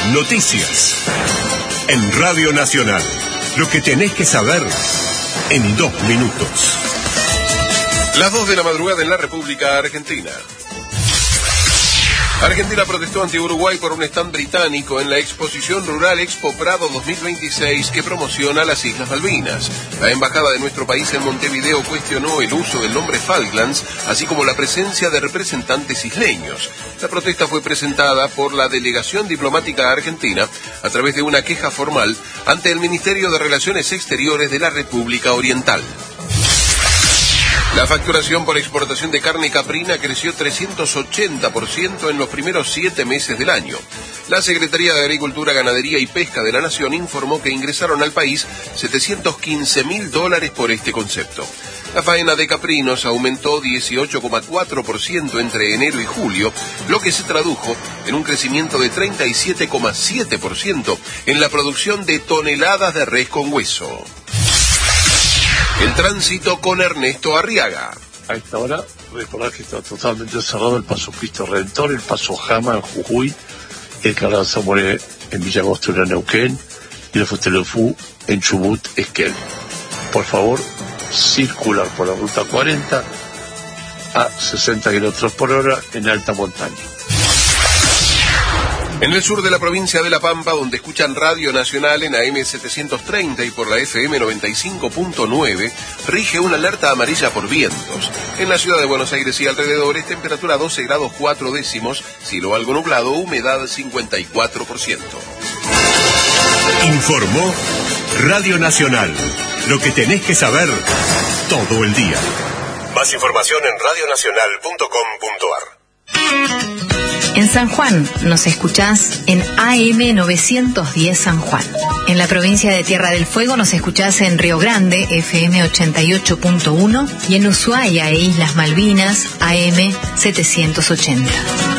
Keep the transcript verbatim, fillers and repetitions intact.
Noticias. En Radio Nacional. Lo que tenés que saber en dos minutos. Las dos de la madrugada en la República Argentina. Argentina protestó ante Uruguay por un stand británico en la exposición rural Expo Prado dos mil veintiséis que promociona las Islas Malvinas. La embajada de nuestro país en Montevideo cuestionó el uso del nombre Falklands, así como la presencia de representantes isleños. La protesta fue presentada por la delegación diplomática argentina a través de una queja formal ante el Ministerio de Relaciones Exteriores de la República Oriental. La facturación por exportación de carne caprina creció trescientos ochenta por ciento en los primeros siete meses del año. La Secretaría de Agricultura, Ganadería y Pesca de la Nación informó que ingresaron al país setecientos quince mil dólares por este concepto. La faena de caprinos aumentó dieciocho coma cuatro por ciento entre enero y julio, lo que se tradujo en un crecimiento de treinta y siete coma siete por ciento en la producción de toneladas de res con hueso. El tránsito con Ernesto Arriaga. A esta hora, recordar que está totalmente cerrado el paso Cristo Redentor, el paso Jama en Jujuy, el Canal Zamoré en Villa Angostura, Neuquén, y el Futelefú en Chubut, Esquel. Por favor, circular por la ruta cuarenta a sesenta kilómetros por hora en alta montaña. En el sur de la provincia de La Pampa, donde escuchan Radio Nacional en A M setecientos treinta y por la F M noventa y cinco punto nueve, rige una alerta amarilla por vientos. En la ciudad de Buenos Aires y alrededores, temperatura doce grados cuatro décimos, cielo algo nublado, humedad cincuenta y cuatro por ciento. Informó Radio Nacional. Lo que tenés que saber todo el día. Más información en radio nacional punto com punto a r. En San Juan nos escuchás en A M novecientos diez San Juan. En la provincia de Tierra del Fuego nos escuchás en Río Grande, F M ochenta y ocho punto uno, y en Ushuaia e Islas Malvinas, A M setecientos ochenta.